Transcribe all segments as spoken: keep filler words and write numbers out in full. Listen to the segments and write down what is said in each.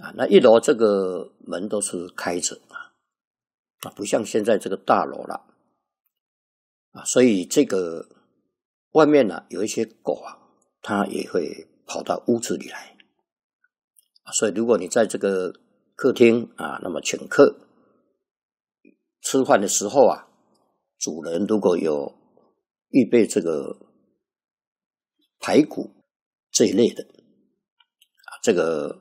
啊，那一楼这个门都是开着啊，啊，不像现在这个大楼了啊，所以这个外面呢、啊、有一些狗啊，它也会跑到屋子里来啊，所以如果你在这个客厅啊，那么请客吃饭的时候啊，主人如果有预备这个排骨这一类的啊，这个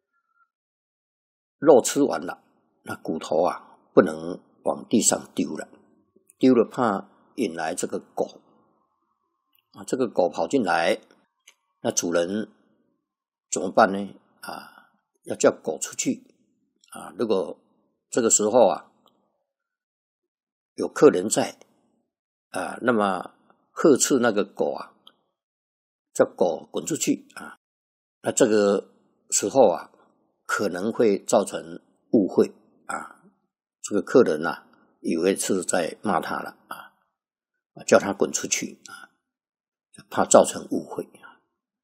肉吃完了，那骨头啊不能往地上丢了，丢了怕引来这个狗啊，这个狗跑进来，那主人怎么办呢？啊，要叫狗出去啊。如果这个时候啊有客人在啊，那么呵斥那个狗啊，叫狗滚出去啊。那这个时候啊，可能会造成误会啊。这个客人啊，以为是在骂他了啊，叫他滚出去啊，怕造成误会啊。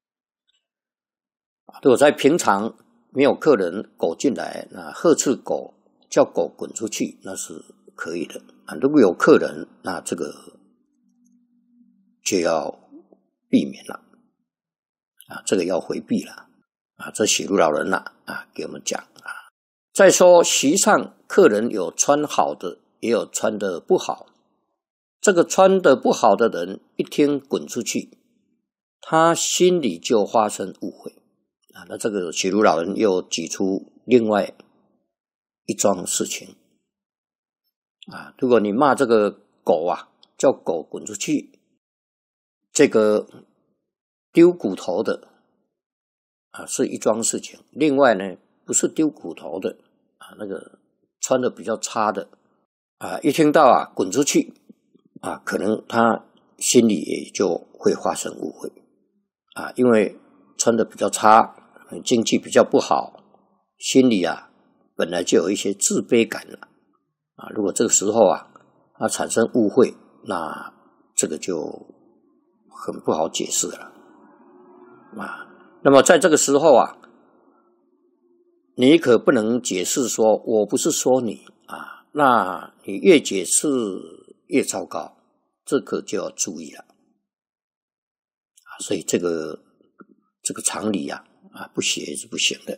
如果在平常没有客人，狗进来，那呵斥狗，叫狗滚出去，那是可以的啊。如果有客人，那这个就要避免了啊，这个要回避了啊。这写路老人呐 啊, 啊，给我们讲啊。再说席上客人有穿好的，也有穿的不好。这个穿的不好的人一听滚出去，他心里就发生误会啊。那这个写路老人又举出另外一桩事情啊。如果你骂这个狗啊，叫狗滚出去，这个丢骨头的啊是一桩事情。另外呢，不是丢骨头的啊，那个穿的比较差的啊，一听到啊滚出去啊，可能他心里也就会发生误会啊，因为穿的比较差，经济比较不好，心里啊本来就有一些自卑感了啊。如果这个时候啊，他产生误会，那这个就很不好解释了啊。那么在这个时候啊，你可不能解释说我不是说你啊，那你越解释越糟糕，这个就要注意了啊。所以这个这个常理啊啊不写是不行的。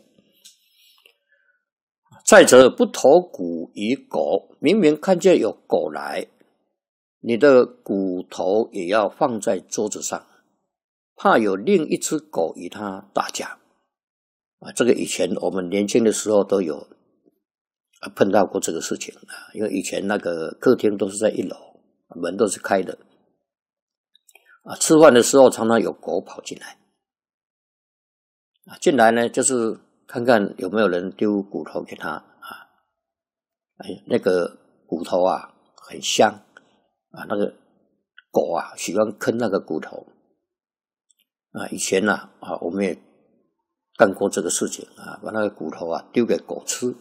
再者，不投骨于狗，明明看见有狗来，你的骨头也要放在桌子上，怕有另一只狗与它打架啊。这个以前我们年轻的时候都有啊碰到过这个事情啊，因为以前那个客厅都是在一楼，门都是开的啊，吃饭的时候常常有狗跑进来啊，进来呢就是看看有没有人丢骨头给他啊，哎，那个骨头啊很香啊，那个狗啊喜欢啃那个骨头啊。以前呢 啊, 啊我们也干过这个事情啊，把那个骨头啊丢给狗吃。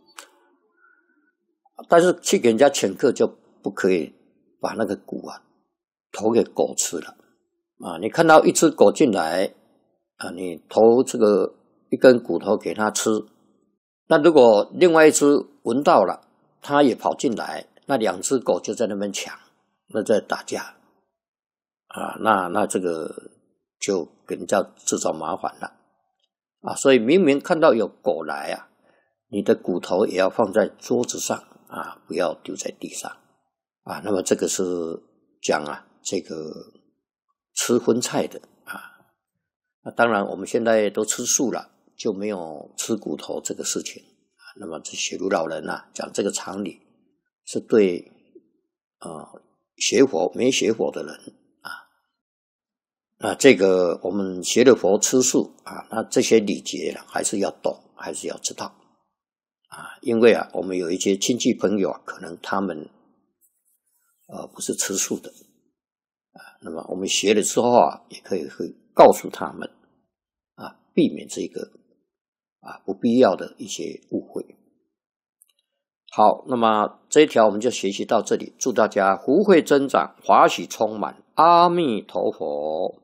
但是去给人家请客就不可以把那个骨啊投给狗吃了啊。你看到一只狗进来啊，你投这个一根骨头给它吃，那如果另外一只闻到了，它也跑进来，那两只狗就在那边抢，那在打架啊，那那这个就给人家制造麻烦了啊。所以明明看到有狗来啊，你的骨头也要放在桌子上啊，不要丢在地上啊。那么这个是讲啊，这个吃荤菜的啊。那当然我们现在都吃素了，就没有吃骨头这个事情啊。那么这写儒老人啊讲这个常理，是对呃学佛没学佛的人啊。那这个我们学了佛吃素啊，那这些礼节还是要懂，还是要知道啊。因为啊，我们有一些亲戚朋友啊，可能他们呃不是吃素的啊，那么我们学了之后啊，也可以会告诉他们啊，避免这个啊不必要的一些误会。好，那么这一条我们就学习到这里，祝大家福慧增长，华喜充满，阿弥陀佛。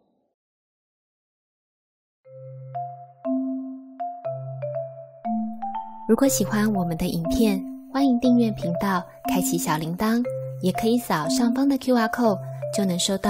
如果喜欢我们的影片，欢迎订阅频道，开启小铃铛，也可以扫上方的 Q R code 就能收到